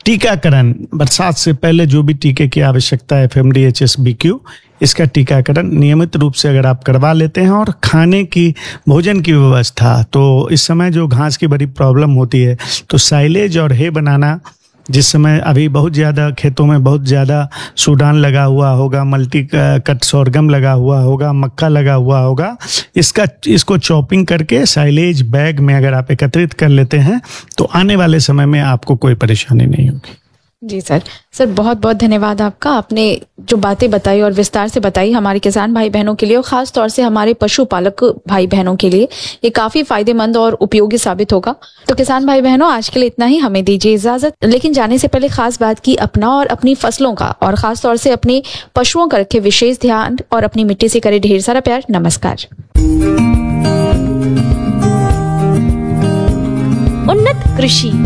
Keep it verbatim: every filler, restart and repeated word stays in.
टीकाकरण, बरसात से पहले जो भी टीके की आवश्यकता है, F M D, H S B Q, इसका टीकाकरण नियमित रूप से अगर आप करवा लेते हैं, और खाने की, भोजन की व्यवस्था, तो इस समय जो घास की बड़ी प्रॉब्लम होती है, तो साइलेज और हे बनाना, जिस समय अभी बहुत ज़्यादा खेतों में बहुत ज़्यादा सूडान लगा हुआ होगा, मल्टी कट सोरगम लगा हुआ होगा, मक्का लगा हुआ होगा, इसका इसको चॉपिंग करके साइलेज बैग में अगर आप एकत्रित कर लेते हैं तो आने वाले समय में आपको कोई परेशानी नहीं होगी। जी सर, सर बहुत बहुत धन्यवाद आपका। आपने जो बातें बताई और विस्तार से बताई हमारे किसान भाई बहनों के लिए, और ख़ास तौर से हमारे पशुपालक भाई बहनों के लिए ये काफ़ी फायदेमंद और उपयोगी साबित होगा। तो किसान भाई बहनों, आज के लिए इतना ही, हमें दीजिए इजाज़त। लेकिन जाने से पहले खास बात की, अपना और अपनी फसलों का और ख़ास तौर से अपने पशुओं का रखे विशेष ध्यान, और अपनी मिट्टी से करे ढेर सारा प्यार। नमस्कार। उन्नत कृषि